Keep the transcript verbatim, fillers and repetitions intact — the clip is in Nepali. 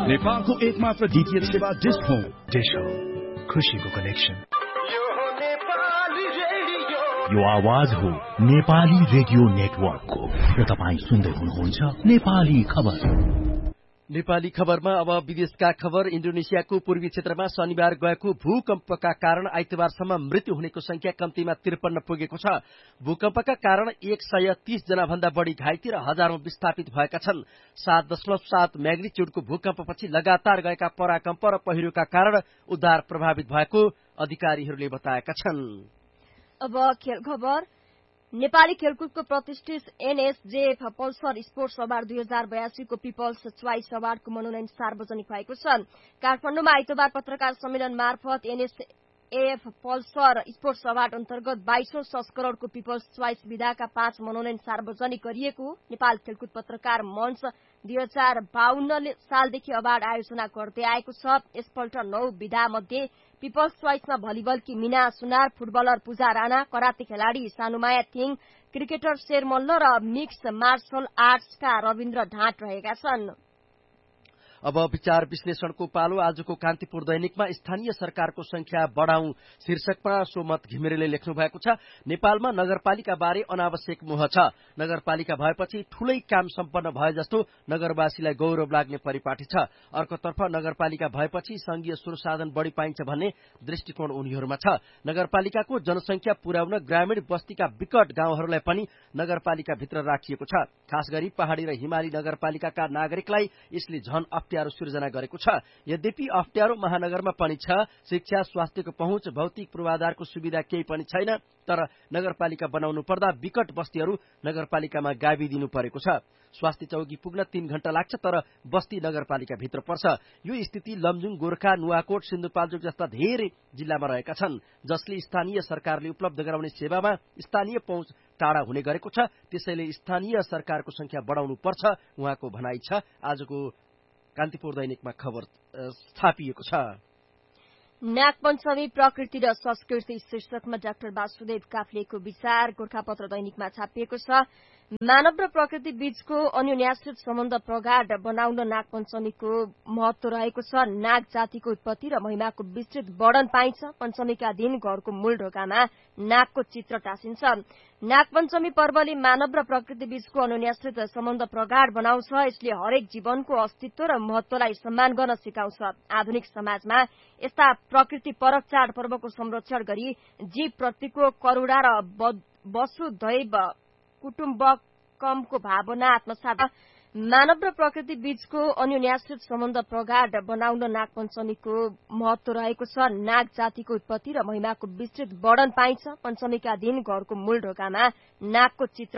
नेपालको एकमात्र डीटीएच सेवा डिश होम। डिश होम, खुशीको कनेक्सन। यो आवाज हो नेपाली रेडियो नेटवर्कको र तपाईँ सुन्दै हुनुहुन्छ नेपाली खबर। नेपाली खबरमा अब विदेशका खबर। इन्डोनेसियाको पूर्वी क्षेत्रमा शनिबार गएको भूकम्पका कारण आइतबारसम्म मृत्यु हुनेको संख्या कम्तीमा त्रिपन्न पुगेको छ। भूकम्पका कारण एक सय तीस जना भन्दा बढी घाइते र हजारौं विस्थापित भएका छन्। सात दशमलव सात म्याग्निच्युडको भूकम्पपछि लगातार गएका पराकम्प र पहिरोका कारण उद्धार प्रभावित भएको अधिकारीहरूले बताएका छन्। अब खेल खबर। नेपाली खेलकुदको प्रतिष्ठित एनएसजेएफ पल्सर स्पोर्ट्स अवार्ड दुई हजार बयासी को पिपल्स च्वाइस अवार्डको मनोनयन सार्वजनिक भएको छ। काठमाडौँमा आइतबार पत्रकार सम्मेलन मार्फत एनएसएएफ पल्सर स्पोर्ट्स अवार्ड अन्तर्गत बाइसौं संस्करणको पिपल्स च्वाइस विधाका पाँच मनोनयन सार्वजनिक गरिएको नेपाल खेलकुद पत्रकार मञ्च दुई हजार बाहन्न सालदेखि अवार्ड आयोजना गर्दै आएको छ। यसपल्ट नौ विधा मध्ये पिपल्स च्वाइसमा भलिबलकी मीना सुनार, फुटबलर पूजा राणा, कराते खेलाड़ी सानुमाया थिङ, क्रिकेटर शेर मल्ल र मिक्स मार्शल आर्ट्सका रविन्द्र ढाँट रहेका छन्। अब विचार विश्लेषणको पालो। आजको कान्तिपुर दैनिकमा स्थानीय सरकारको संख्या बढाउँ शीर्षकमा सोमत घिमिरेले लेख्नु भएको छ। नेपालमा नगरपालिका बारे अनावश्यक मोह छ। नगरपालिका भएपछि ठूलै काम सम्पन्न भए जस्तो नगरवासीलाई गौरव लाग्ने परिपाटी छ। अर्कोतर्फ नगरपालिका भएपछि संघीय स्रोत साधन बढी पाइन्छ भन्ने दृष्टिकोण उनीहरूमा छ। नगरपालिकाको जनसंख्या पुर्याउन ग्रामीण बस्तीका विकट गाउँहरूलाई पनि नगरपालिकाभित्र राखिएको छ। खास गरी पहाड़ी र हिमाली नगरपालिकाका नागरिकलाई यसले झन अप्ठ्यारो सृजना गरेको छ। यद्यपि अप्ठ्यारो महानगरमा पनि छ। शिक्षा, स्वास्थ्यको पहुँच, भौतिक पूर्वाधारको सुविधा केही पनि छैन। तर नगरपालिका बनाउनु पर्दा विकट बस्तीहरू नगरपालिकामा गाभिदिनु परेको छ। स्वास्थ्य चौकी पुग्न तीन घण्टा लाग्छ, तर बस्ती नगरपालिका भित्र पर्छ। यो स्थिति लमजुङ, गोर्खा, नुवाकोट, सिन्धुपाल्चोक जस्ता धेरै जिल्लामा रहेका छन्, जसले स्थानीय सरकारले उपलब्ध गराउने सेवामा स्थानीय पहुँच टाढा हुने गरेको छ। त्यसैले स्थानीय सरकारको संख्या बढाउनु पर्छ, उहाँको भनाइ छ। आजको कान्तिपुर दैनिकमा खबर छापिएको छ। नागपञ्चमी प्रकृति र संस्कृति शीर्षकमा डाक्टर वासुदेव काफ्लेको विचार गोरखापत्र दैनिकमा छापिएको छ। मानव र प्रकृति बीचको अन्योन्याश्रित सम्बन्ध प्रगाढ बनाउन नागपञ्चमीको महत्व रहेको छ। नाग जातिको उत्पत्ति र महिमाको विस्तृत वर्णन पाइन्छ। पञ्चमीका दिन घरको मूल ढोकामा नागको चित्र टाँसिन्छ। नागपञ्चमी पर्वले मानव र प्रकृति बीचको अन्योन्याश्रित सम्बन्ध प्रगाढ बनाउँछ। यसले हरेक जीवनको अस्तित्व र महत्वलाई सम्मान गर्न सिकाउँछ। आधुनिक समाजमा यस्ता प्रकृति परक चाड पर्वको संरक्षण गरी जीव प्रतिको करुणा र वसुधैव कुटुम्बकमको भावना आत्मसात मानव र प्रकृति बीचको अन्योन्याश्रित सम्बन्ध प्रगाढ बनाउन नागपञ्चमीको महत्व रहेको छ। नाग जातिको उत्पत्ति र महिमाको विस्तृत वर्णन पाइन्छ। पञ्चमीका दिन घरको मूल ढोकामा नागको चित्र